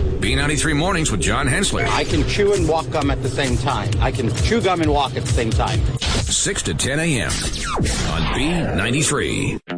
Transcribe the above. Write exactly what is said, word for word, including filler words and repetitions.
B ninety-three Mornings with John Hensler. I can chew and walk gum at the same time. I can chew gum and walk at the same time. six to ten a.m. on B ninety-three.